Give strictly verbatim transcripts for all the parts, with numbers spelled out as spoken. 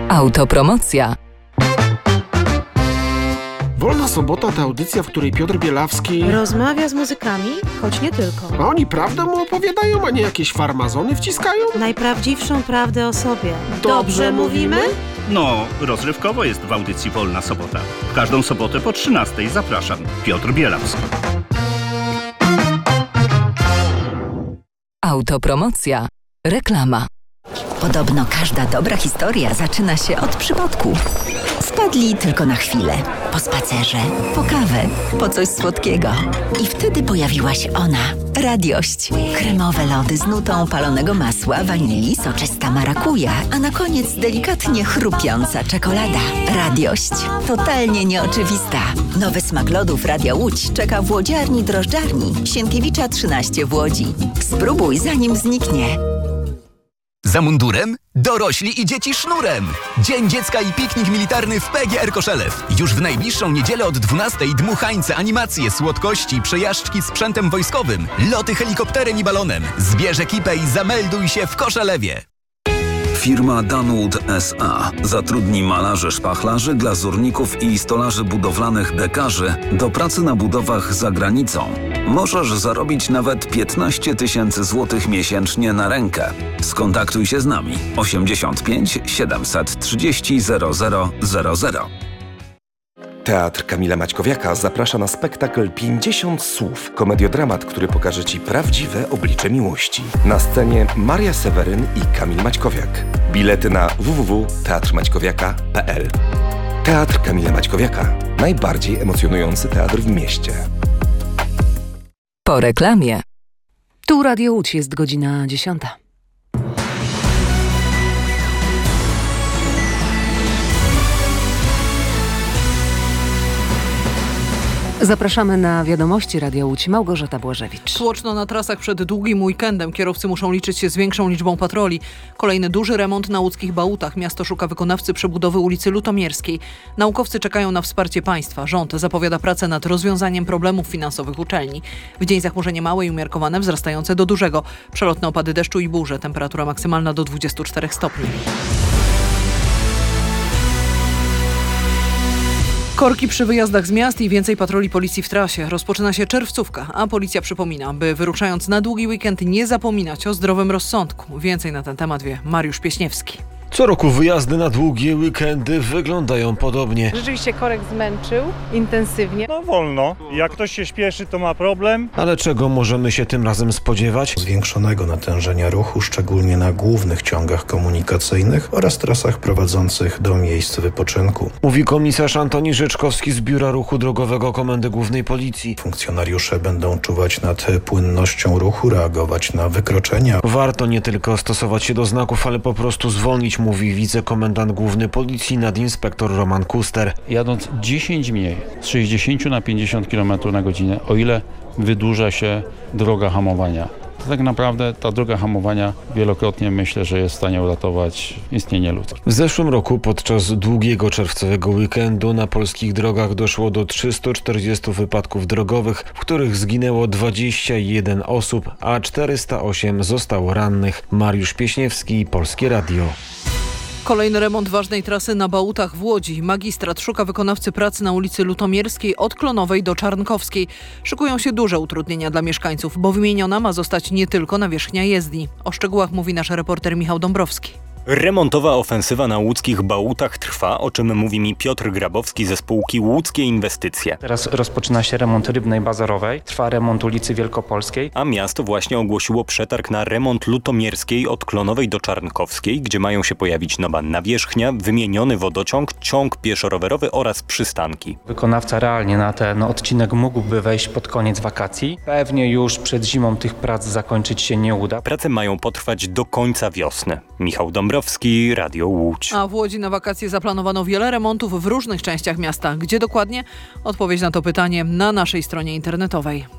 Autopromocja. Wolna Sobota to audycja, w której Piotr Bielawski rozmawia z muzykami, choć nie tylko. A oni prawdę mu opowiadają, a nie jakieś farmazony wciskają? Najprawdziwszą prawdę o sobie. Dobrze, Dobrze mówimy? No, rozrywkowo jest w audycji Wolna Sobota. W każdą sobotę po trzynastej zapraszam. Piotr Bielawski. Autopromocja. Reklama. Podobno każda dobra historia zaczyna się od przypadku. Wpadli tylko na chwilę, po spacerze, po kawę, po coś słodkiego. I wtedy pojawiła się ona, Radiość. Kremowe lody z nutą palonego masła, wanilii, soczysta marakuja, a na koniec delikatnie chrupiąca czekolada. Radiość. Totalnie nieoczywista. Nowy smak lodów Radia Łódź czeka w łodziarni drożdżarni Sienkiewicza trzynaście w Łodzi. Spróbuj zanim zniknie. Za mundurem? Dorośli i dzieci sznurem! Dzień Dziecka i piknik militarny w P G R Koszelew. Już w najbliższą niedzielę od dwunastej dmuchańce, animacje, słodkości, przejażdżki sprzętem wojskowym, loty helikopterem i balonem. Zbierz ekipę i zamelduj się w Koszelewie. Firma Danwood S A zatrudni malarzy, szpachlarzy, glazurników i stolarzy budowlanych dekarzy do pracy na budowach za granicą. Możesz zarobić nawet piętnaście tysięcy złotych miesięcznie na rękę. Skontaktuj się z nami osiemdziesiąt pięć siedemset trzydzieści zero zero zero zero. Teatr Kamila Maćkowiaka zaprasza na spektakl pięćdziesiąt słów. Komediodramat, który pokaże Ci prawdziwe oblicze miłości. Na scenie Maria Seweryn i Kamil Maćkowiak. Bilety na w w w kropka teatr maćkowiaka kropka p l. Teatr Kamila Maćkowiaka. Najbardziej emocjonujący teatr w mieście. Po reklamie. Tu Radio Łódź, jest godzina dziesiąta. Zapraszamy na wiadomości Radia Łódź. Małgorzata Błażewicz. Tłoczno na trasach przed długim weekendem. Kierowcy muszą liczyć się z większą liczbą patroli. Kolejny duży remont na łódzkich Bałutach. Miasto szuka wykonawcy przebudowy ulicy Lutomierskiej. Naukowcy czekają na wsparcie państwa. Rząd zapowiada pracę nad rozwiązaniem problemów finansowych uczelni. W dzień zachmurzenie małe i umiarkowane, wzrastające do dużego. Przelotne opady deszczu i burze. Temperatura maksymalna do dwudziestu czterech stopni. Korki przy wyjazdach z miast i więcej patroli policji w trasie. Rozpoczyna się czerwcówka, a policja przypomina, by wyruszając na długi weekend nie zapominać o zdrowym rozsądku. Więcej na ten temat wie Mariusz Pieśniewski. Co roku wyjazdy na długie weekendy wyglądają podobnie. Rzeczywiście korek zmęczył intensywnie. No wolno. Jak ktoś się śpieszy, to ma problem. Ale czego możemy się tym razem spodziewać? Zwiększonego natężenia ruchu, szczególnie na głównych ciągach komunikacyjnych oraz trasach prowadzących do miejsc wypoczynku. Mówi komisarz Antoni Rzeczkowski z Biura Ruchu Drogowego Komendy Głównej Policji. Funkcjonariusze będą czuwać nad płynnością ruchu, reagować na wykroczenia. Warto nie tylko stosować się do znaków, ale po prostu zwolnić, mówi wicekomendant główny policji nadinspektor Roman Kuster. Jadąc dziesięć mniej, z sześćdziesięciu na pięćdziesiąt kilometrów na godzinę, o ile wydłuża się droga hamowania, to tak naprawdę ta droga hamowania wielokrotnie myślę, że jest w stanie uratować istnienie ludzkie. W zeszłym roku podczas długiego czerwcowego weekendu na polskich drogach doszło do trzystu czterdziestu wypadków drogowych, w których zginęło dwadzieścia jeden osób, a czterysta osiem zostało rannych. Mariusz Pieśniewski, Polskie Radio. Kolejny remont ważnej trasy na Bałutach w Łodzi. Magistrat szuka wykonawcy pracy na ulicy Lutomierskiej od Klonowej do Czarnkowskiej. Szykują się duże utrudnienia dla mieszkańców, bo wymieniona ma zostać nie tylko nawierzchnia jezdni. O szczegółach mówi nasz reporter Michał Dąbrowski. Remontowa ofensywa na łódzkich Bałutach trwa, o czym mówi mi Piotr Grabowski ze spółki Łódzkie Inwestycje. Teraz rozpoczyna się remont Rybnej Bazarowej, trwa remont ulicy Wielkopolskiej. A miasto właśnie ogłosiło przetarg na remont Lutomierskiej od Klonowej do Czarnkowskiej, gdzie mają się pojawić nowa nawierzchnia, wymieniony wodociąg, ciąg pieszo-rowerowy oraz przystanki. Wykonawca realnie na ten odcinek mógłby wejść pod koniec wakacji. Pewnie już przed zimą tych prac zakończyć się nie uda. Prace mają potrwać do końca wiosny. Michał Dąbrowski, Radio Łódź. A w Łodzi na wakacje zaplanowano wiele remontów w różnych częściach miasta. Gdzie dokładnie? Odpowiedź na to pytanie na naszej stronie internetowej.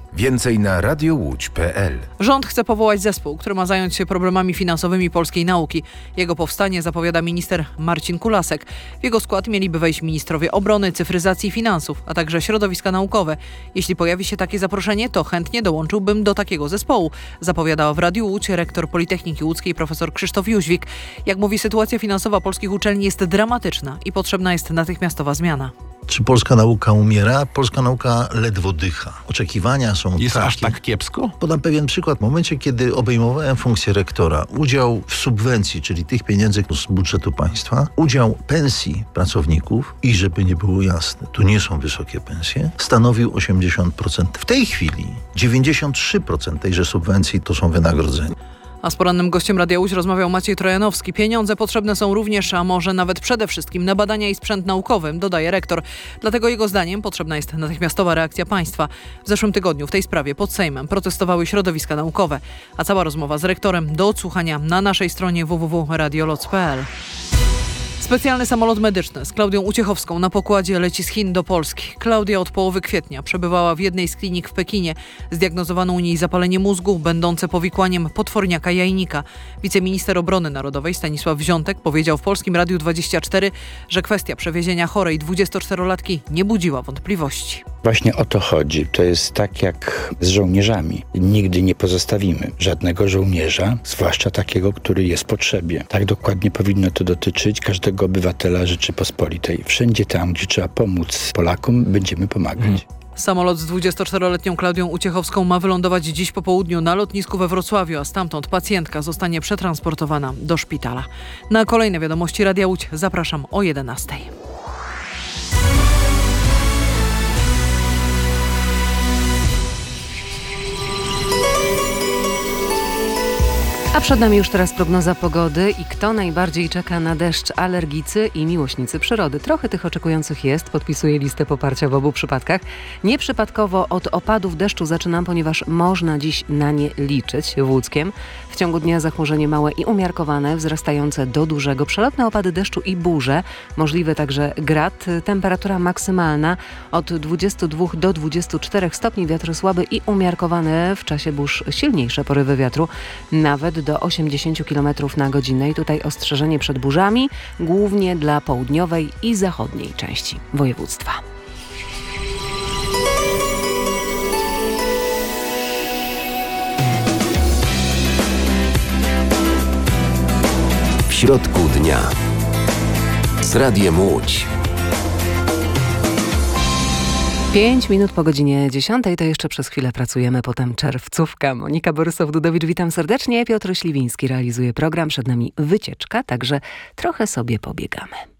Więcej na radiołódź kropka pe el. Rząd chce powołać zespół, który ma zająć się problemami finansowymi polskiej nauki. Jego powstanie zapowiada minister Marcin Kulasek. W jego skład mieliby wejść ministrowie obrony, cyfryzacji i finansów, a także środowiska naukowe. Jeśli pojawi się takie zaproszenie, to chętnie dołączyłbym do takiego zespołu, zapowiada w Radiu Łódź rektor Politechniki Łódzkiej profesor Krzysztof Jóźwik. Jak mówi, sytuacja finansowa polskich uczelni jest dramatyczna i potrzebna jest natychmiastowa zmiana. Czy polska nauka umiera? Polska nauka ledwo dycha. Oczekiwania są Jest takie. aż tak kiepsko? Podam pewien przykład. W momencie, kiedy obejmowałem funkcję rektora, udział w subwencji, czyli tych pieniędzy z budżetu państwa, udział pensji pracowników i żeby nie było jasne, tu nie są wysokie pensje, stanowił osiemdziesiąt procent. W tej chwili dziewięćdziesiąt trzy procent tejże subwencji to są wynagrodzenia. A z porannym gościem Radia Łódź rozmawiał Maciej Trojanowski. Pieniądze potrzebne są również, a może nawet przede wszystkim na badania i sprzęt naukowy, dodaje rektor. Dlatego jego zdaniem potrzebna jest natychmiastowa reakcja państwa. W zeszłym tygodniu w tej sprawie pod Sejmem protestowały środowiska naukowe. A cała rozmowa z rektorem do odsłuchania na naszej stronie w w w kropka radioloc kropka pe el. Specjalny samolot medyczny z Klaudią Uciechowską na pokładzie leci z Chin do Polski. Klaudia od połowy kwietnia przebywała w jednej z klinik w Pekinie. Zdiagnozowano u niej zapalenie mózgu będące powikłaniem potworniaka jajnika. Wiceminister Obrony Narodowej Stanisław Wziątek powiedział w Polskim Radiu dwadzieścia cztery, że kwestia przewiezienia chorej dwudziestoczterolatki nie budziła wątpliwości. Właśnie o to chodzi. To jest tak jak z żołnierzami. Nigdy nie pozostawimy żadnego żołnierza, zwłaszcza takiego, który jest w potrzebie. Tak dokładnie powinno to dotyczyć każdego obywatela Rzeczypospolitej. Wszędzie tam, gdzie trzeba pomóc Polakom, będziemy pomagać. Hmm. Samolot z dwudziestoczteroletnią Klaudią Uciechowską ma wylądować dziś po południu na lotnisku we Wrocławiu, a stamtąd pacjentka zostanie przetransportowana do szpitala. Na kolejne wiadomości Radia Łódź zapraszam o jedenastej. A przed nami już teraz prognoza pogody i kto najbardziej czeka na deszcz? Alergicy i miłośnicy przyrody. Trochę tych oczekujących jest, podpisuję listę poparcia w obu przypadkach. Nieprzypadkowo od opadów deszczu zaczynam, ponieważ można dziś na nie liczyć w Łódzkiem. W ciągu dnia zachmurzenie małe i umiarkowane, wzrastające do dużego, przelotne opady deszczu i burze, możliwy także grad. Temperatura maksymalna od dwudziestu dwóch do dwudziestu czterech stopni, wiatr słaby i umiarkowany, w czasie burz silniejsze porywy wiatru, nawet do osiemdziesięciu kilometrów na godzinę. I tutaj ostrzeżenie przed burzami, głównie dla południowej i zachodniej części województwa. W środku dnia z Radiem Łódź. Pięć minut po godzinie dziesiątej, to jeszcze przez chwilę pracujemy, potem czerwcówka. Monika Borysow-Dudowicz, witam serdecznie. Piotr Śliwiński realizuje program, przed nami wycieczka, także trochę sobie pobiegamy.